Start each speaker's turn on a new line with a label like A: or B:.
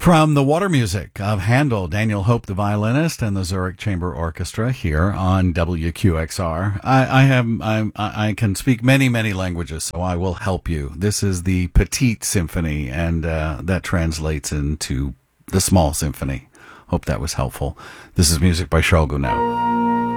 A: From the water music of Handel, Daniel Hope, the violinist, and the Zurich Chamber Orchestra here on WQXR. I can speak many, many languages, so I will help you. This is the Petite Symphony, and that translates into the Small Symphony. Hope that was helpful. This is music by Charles Gounod.